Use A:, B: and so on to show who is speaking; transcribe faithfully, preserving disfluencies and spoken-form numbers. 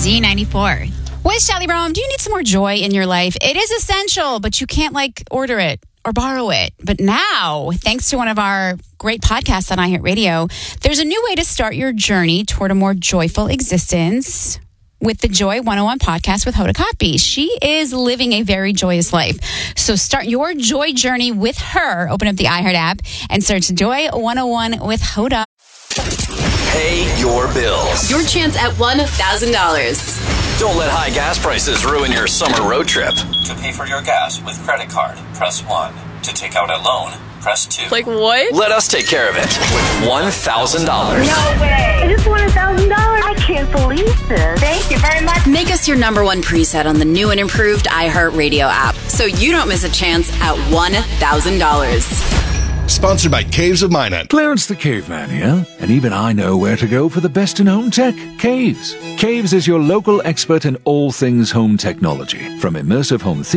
A: Z ninety-four.
B: With Shelly Rome, do you need some more joy in your life? It is essential, but you can't like order it or borrow it. But now, thanks to one of our great podcasts on iHeartRadio, there's a new way to start your journey toward a more joyful existence with the Joy one oh one podcast with Hoda Kotb. She is living a very joyous life. So start your joy journey with her. Open up the iHeart app and search Joy one oh one with Hoda.
C: Pay your bills.
D: Your chance at one thousand dollars.
C: Don't let high gas prices ruin your summer road trip. To pay for your gas with credit card, press one. To take out a loan, press two.
D: Like what?
C: Let us take care of it with one thousand dollars.
E: No way. I just won one thousand dollars. I can't believe this. Thank you very much.
D: Make us your number one preset on the new and improved iHeartRadio app so you don't miss a chance at one thousand dollars.
F: Sponsored by Caves of Minot.
G: Clarence the Caveman here, and even I know where to go for the best in home tech. Caves. Caves is your local expert in all things home technology, from immersive home theater